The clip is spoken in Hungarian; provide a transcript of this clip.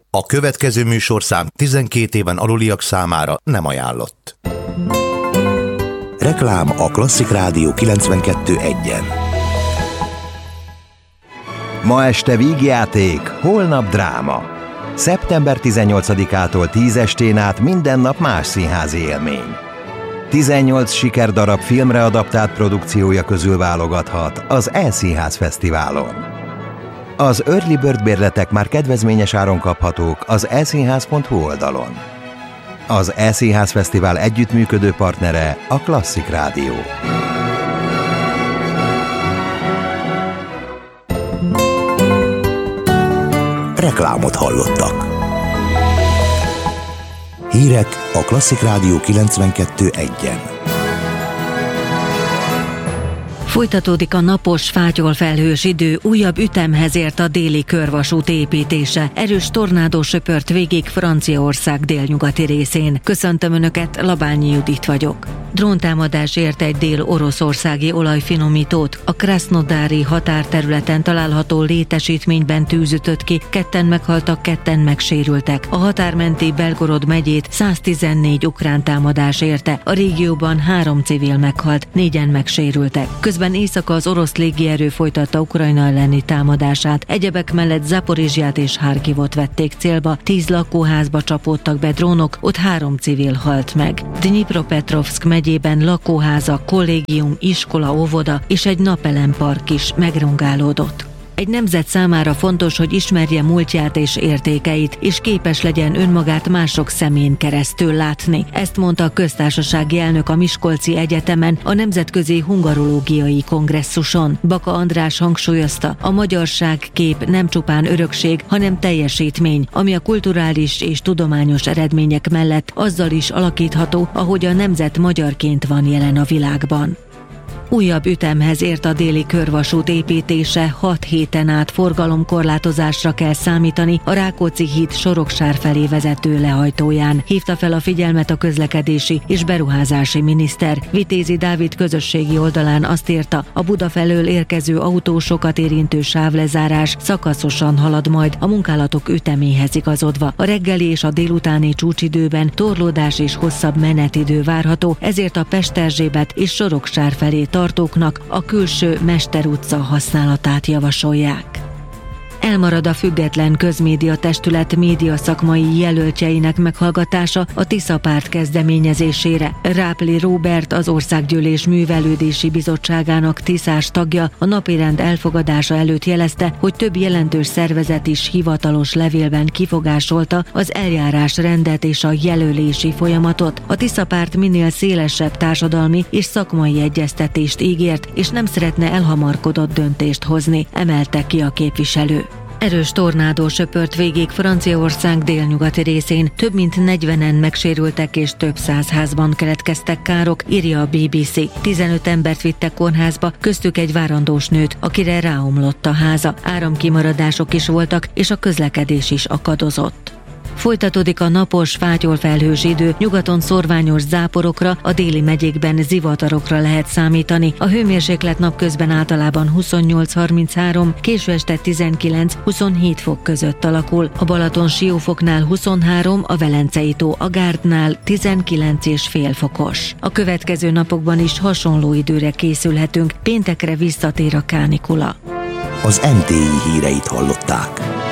A következő műsorszám 12 éven aluliak számára nem ajánlott. Reklám a Klasszik Rádió 92.1-en. Ma este vígjáték, holnap dráma. Szeptember 18-ától 10 estén át minden nap más színházi élmény. 18 sikerdarab filmre adaptált produkciója közül válogathat az E-Színház Fesztiválon. Az Early Bird bérletek már kedvezményes áron kaphatók az eszínház.hu oldalon. Az E-Színház Fesztivál együttműködő partnere a Klasszik Rádió. Reklámot hallottak. Hírek a Klasszik Rádió 92.1-en. Folytatódik a napos, fátyolfelhős idő, újabb ütemhez ért a déli körvasút építése. Erős tornádó söpört végig Franciaország délnyugati részén. Köszöntöm Önöket, Labányi Judit vagyok. Dróntámadás ért egy dél-oroszországi olajfinomítót. A krasznodári határterületen található létesítményben tűzütött ki, 2 meghaltak, 2 megsérültek. A határmenti Belgorod megyét 114 ukrán támadás érte. A régióban 3 civil meghalt, 4-en megsérültek. Közben éjszaka az orosz légierő folytatta Ukrajna elleni támadását. Egyebek mellett Zaporizsját és Harkivot vették célba, 10 lakóházba csapódtak be drónok, ott 3 civil halt meg. Dnyipropetrovszk megyében lakóházak, kollégium, iskola, óvoda és egy napelempark is megrongálódott. Egy nemzet számára fontos, hogy ismerje múltját és értékeit, és képes legyen önmagát mások szemén keresztül látni. Ezt mondta a köztársasági elnök a Miskolci Egyetemen a Nemzetközi Hungarológiai Kongresszuson. Baka András hangsúlyozta, a magyarság kép nem csupán örökség, hanem teljesítmény, ami a kulturális és tudományos eredmények mellett azzal is alakítható, ahogy a nemzet magyarként van jelen a világban. Újabb ütemhez ért a déli körvasút építése, 6 héten át forgalomkorlátozásra kell számítani a Rákóczi híd Soroksár felé vezető lehajtóján. Hívta fel a figyelmet a közlekedési és beruházási miniszter. Vitézi Dávid közösségi oldalán azt írta, a Buda felől érkező autósokat érintő sávlezárás szakaszosan halad majd a munkálatok üteméhez igazodva. A reggeli és a délutáni csúcsidőben torlódás és hosszabb menetidő várható, ezért a Pest-Erzsébet és Soroksár felé tartóknak a külső Mester utca használatát javasolják. Elmarad a Független Közmédia Testület média szakmai jelöltjeinek meghallgatása a Tisza Párt kezdeményezésére. Rápli Róbert, az Országgyűlés Művelődési Bizottságának tiszás tagja a napirend elfogadása előtt jelezte, hogy több jelentős szervezet is hivatalos levélben kifogásolta az eljárásrendet és a jelölési folyamatot. A Tisza Párt minél szélesebb társadalmi és szakmai egyeztetést ígért, és nem szeretne elhamarkodott döntést hozni, emelte ki a képviselő. Erős tornádó söpört végig Franciaország délnyugati részén, több mint 40-en megsérültek és több 100 házban keletkeztek károk, írja a BBC. 15 embert vittek kórházba, köztük egy várandós nőt, akire ráomlott a háza. Áramkimaradások is voltak, és a közlekedés is akadozott. Folytatódik a napos, fátyolfelhős idő, nyugaton szorványos záporokra, a déli megyékben zivatarokra lehet számítani. A hőmérséklet napközben általában 28-33, késő este 19-27 fok között alakul. A Balaton-Siófoknál 23, a Velencei-tó Agárdnál 19,5 fokos. A következő napokban is hasonló időre készülhetünk, péntekre visszatér a kánikula. Az NTI híreit hallották.